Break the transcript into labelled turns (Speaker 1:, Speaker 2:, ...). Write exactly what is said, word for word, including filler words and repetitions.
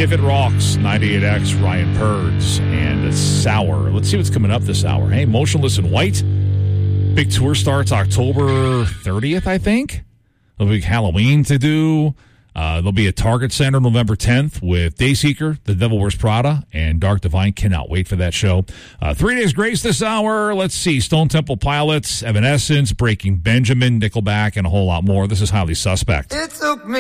Speaker 1: If It Rocks, ninety-eight X, Ryan Purds, and Sour. Let's see what's coming up this hour. Hey, Motionless in White. Big tour starts October thirtieth, I think. There'll be Halloween to do. Uh, there'll be a Target Center November tenth with Dayseeker, The Devil Wears Prada, and Dark Divine. Cannot wait for that show. Uh, Three Days Grace this hour. Let's see. Stone Temple Pilots, Evanescence, Breaking Benjamin, Nickelback, and a whole lot more. This is Highly Suspect.
Speaker 2: It took me